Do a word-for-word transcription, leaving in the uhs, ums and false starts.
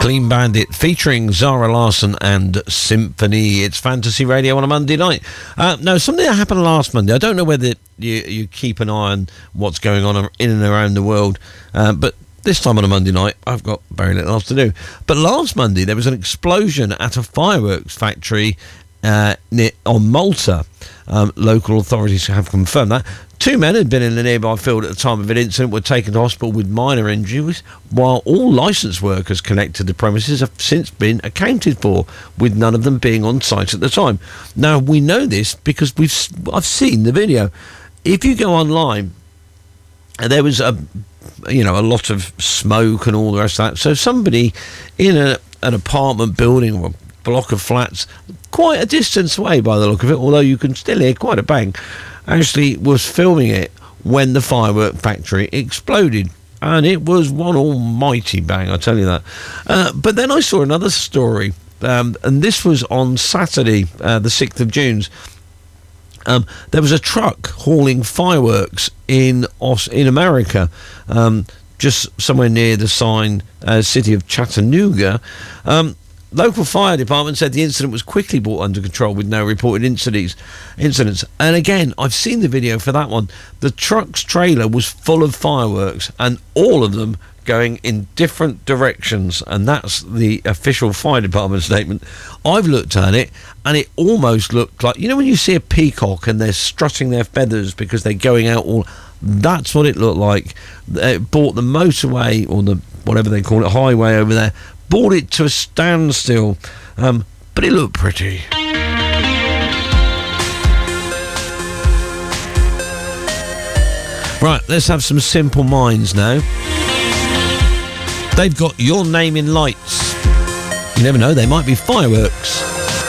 Clean Bandit featuring Zara Larsson and Symphony. It's Fantasy Radio on a Monday night. Uh, no, something that happened last Monday. I don't know whether you, you keep an eye on what's going on in and around the world, uh, but this time on a Monday night, I've got very little else to do. But last Monday, there was an explosion at a fireworks factory uh, near, on Malta. Um, local authorities have confirmed that. Two men had been in the nearby field at the time of an incident were taken to hospital with minor injuries, while all licensed workers connected to the premises have since been accounted for, with none of them being on site at the time. Now, we know this because we've I've seen the video. If you go online, there was a you know a lot of smoke and all the rest of that. So somebody in a, an apartment building or a block of flats, quite a distance away by the look of it, although you can still hear quite a bang, actually was filming it when the firework factory exploded, and it was one almighty bang, I tell you that. Uh, but then I saw another story, um, and this was on Saturday, uh, the sixth of June. Um, there was a truck hauling fireworks in Os- in America, um, just somewhere near the sign uh, city of Chattanooga. Um, Local fire department said the incident was quickly brought under control with no reported incidents. Incidents, and again, I've seen the video for that one. The truck's trailer was full of fireworks, and all of them going in different directions, and that's the official fire department statement. I've looked at it, and it almost looked like, you know when you see a peacock and they're strutting their feathers because they're going out all... That's what it looked like. It brought the motorway, or the whatever they call it, highway over there, brought it to a standstill, um, but it looked pretty. Right, let's have some Simple Minds now. They've got Your Name in Lights. You never know, they might be fireworks.